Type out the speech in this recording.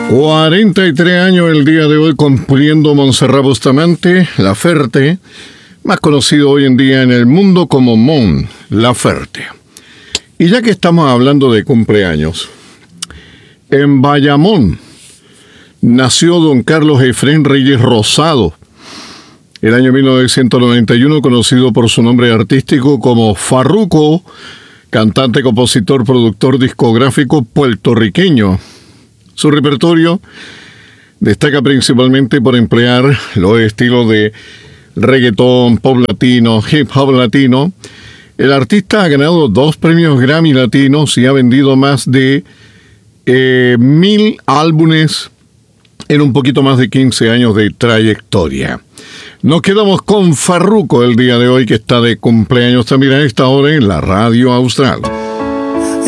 43 años el día de hoy cumpliendo Montserrat Bustamante Laferte, más conocido hoy en día en el mundo como Mon Laferte. Y ya que estamos hablando de cumpleaños, en Bayamón nació don Carlos Efrén Reyes Rosado, el año 1991, conocido por su nombre artístico como Farruko, cantante, compositor, productor discográfico puertorriqueño. Su repertorio destaca principalmente por emplear los estilos de reggaetón, pop latino, hip hop latino. El artista ha ganado 2 premios Grammy latinos y ha vendido más de 1000 álbumes en un poquito más de 15 años de trayectoria. Nos quedamos con Farruko el día de hoy, que está de cumpleaños también a esta hora en la Radio Austral.